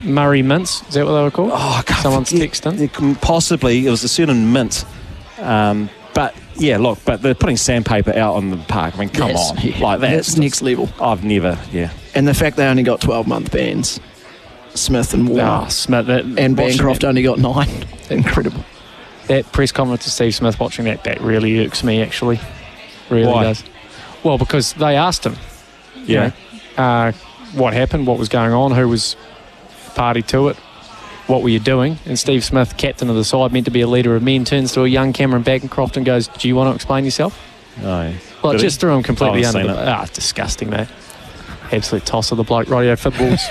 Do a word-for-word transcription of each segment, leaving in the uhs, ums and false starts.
Murray Mints, is that what they were called? Oh, I can't Someone's forget. texting. Possibly, it was a certain mint. Um, but, yeah, look, but they're putting sandpaper out on the park. I mean, come That's, on. yeah, like that. that's next level. I've never, yeah. And the fact they only got twelve-month bans, Smith and Warner. Oh, Smith. That, and Bancroft only got nine. Incredible. That press conference to Steve Smith, watching that, that really irks me, actually. Really Why? does. Well, because they asked him, you Yeah. know, uh, what happened, what was going on, who was party to it, what were you doing? And Steve Smith, captain of the side, meant to be a leader of men, turns to a young Cameron Bancroft and goes, do you want to explain yourself? No. Well, it Did just he? threw him completely I haven't under the... seen it. Ah, it's disgusting, mate. Absolute toss of the bloke. Radio footballs.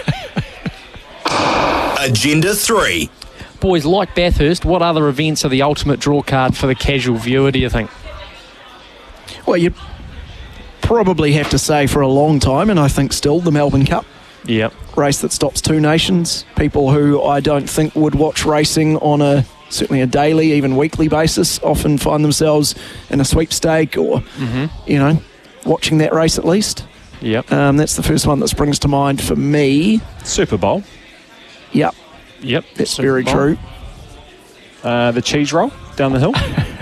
Agenda three. Boys, like Bathurst, what other events are the ultimate draw card for the casual viewer, do you think? Well, you'd probably have to say for a long time, and I think still, the Melbourne Cup. Yep. Race that stops two nations. People who I don't think would watch racing on a certainly a daily, even weekly basis, often find themselves in a sweepstake or, Mm-hmm. you know, watching that race at least. Yep. Um, that's the first one that springs to mind for me. Super Bowl. Yep, Yep. that's Super very Bowl. true. Uh, the cheese roll down the hill.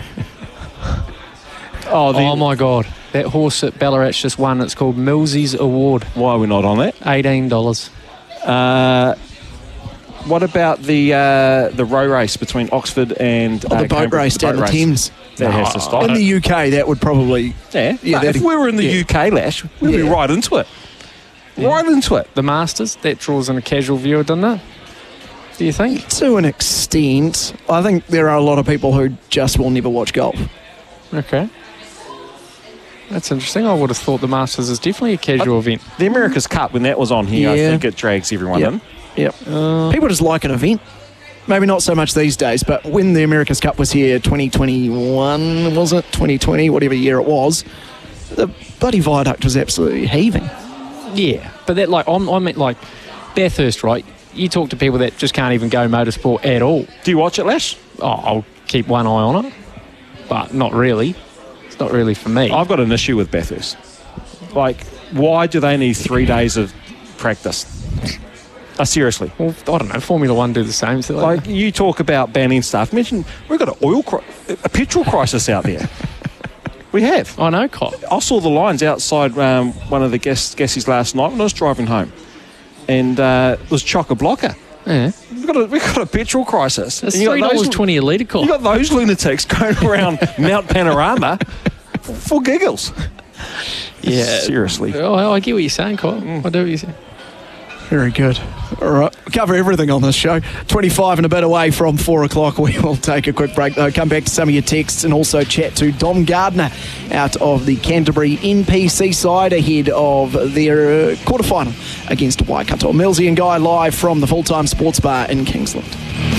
oh, the, Oh, my God. That horse at Ballarat's just won. It's called Millsy's Award. Why are we not on that? eighteen dollars. Uh, what about the uh, the row race between Oxford and Oh, uh, the boat Cambridge? race The down boat the race. Thames. That has to stop. In the U K, that would probably... Yeah, Yeah, Mate, if that'd- we were in the yeah. U K, Lash, we'd be Yeah. right into it. Right into it. The Masters, that draws in a casual viewer, doesn't it? Do you think? To an extent, I think there are a lot of people who just will never watch golf. Okay. That's interesting. I would have thought the Masters is definitely a casual event. The America's Cup, when that was on here, I Yeah. think it drags everyone Yep. in. Yep. Uh, People just like an event. Maybe not so much these days, but when the America's Cup was here, twenty twenty-one, was it? twenty twenty, whatever year it was, the bloody viaduct was absolutely heaving. yeah. But that, like, I'm, I mean, like, Bathurst, right? You talk to people that just can't even go motorsport at all. Do you watch it, Lash? Oh, I'll keep one eye on it. But not really. It's not really for me. I've got an issue with Bathurst. Like, why do they need three days of practice? Uh, seriously. Well, I don't know. Formula One do the same. So Like, you talk about banning stuff. Imagine we've got an oil, cri- a petrol crisis out there. We have. I know, Cop. I saw the lines outside um, one of the gas gassies last night when I was driving home, and uh, it was chock-a-blocker. Yeah. We've got a, we've got a petrol crisis. It's And you got three those- dollars twenty a litre, Cop. You got those lunatics going around Mount Panorama for giggles. Yeah. Seriously. Oh, I get what you're saying, Cop. I do what you're saying. Very good. All right, we cover everything on this show. twenty-five and a bit away from four o'clock. We will take a quick break, though. Come back to some of your texts and also chat to Dom Gardner out of the Canterbury N P C side ahead of their uh, quarterfinal against Waikato. Millsy and Guy live from the Full-Time Sports Bar in Kingsland.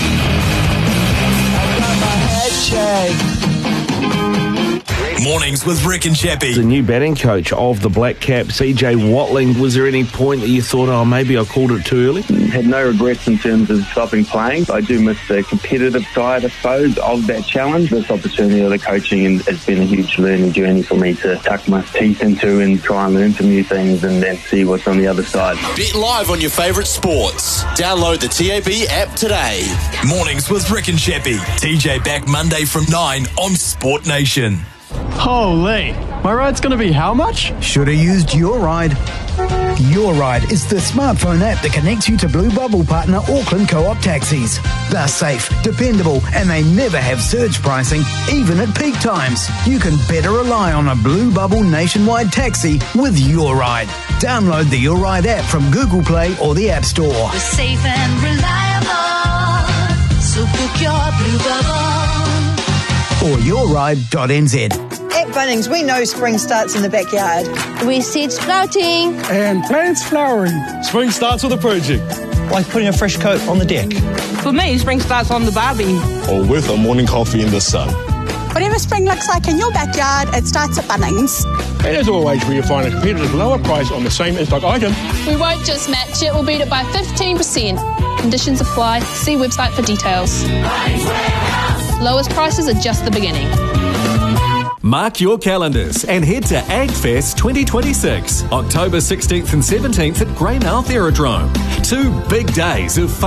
Mornings with Rick and Chappie. The new batting coach of the Black Caps, C J Watling. Was there any point that you thought, oh, maybe I called it too early? Had no regrets in terms of stopping playing. I do miss the competitive side, I suppose, of that challenge. This opportunity of the coaching has been a huge learning journey for me to tuck my teeth into and try and learn some new things and then see what's on the other side. Bet live on your favourite sports. Download the T A B app today. Mornings with Rick and Chappie. T J back Monday from nine on Sport Nation. Holy, my ride's going to be how much? Should have used Your Ride. Your Ride is the smartphone app that connects you to Blue Bubble partner Auckland Co-op taxis. They're safe, dependable, and they never have surge pricing, even at peak times. You can better rely on a Blue Bubble nationwide taxi with Your Ride. Download the Your Ride app from Google Play or the App Store. We're safe and reliable, so book your Blue Bubble. Or your ride dot n z. At Bunnings, we know spring starts in the backyard. We seed sprouting. And plants flowering. Spring starts with a project. Like putting a fresh coat on the deck. For me, spring starts on the barbie. Or with a morning coffee in the sun. Whatever spring looks like in your backyard, it starts at Bunnings. And as always, where you find a competitive lower price on the same in-stock item. We won't just match it, we'll beat it by fifteen percent. Conditions apply. See website for details. Lowest prices are just the beginning. Mark your calendars and head to AgFest twenty twenty-six, October sixteenth and seventeenth at Greymouth Aerodrome. Two big days of fun.